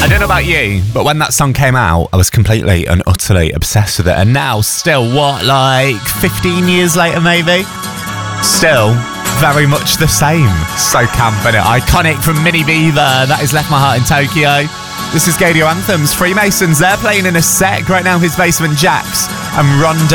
I don't know about you, but when that song came out, I was completely and utterly obsessed with it. And now, still, like 15 years later, maybe? Still, very much the same. So camp, innit? Iconic from Mini Beaver. That is Left My Heart in Tokyo. This is Gadio Anthems. Freemasons, they're playing in a sec right now. His Basement Jacks and Rondo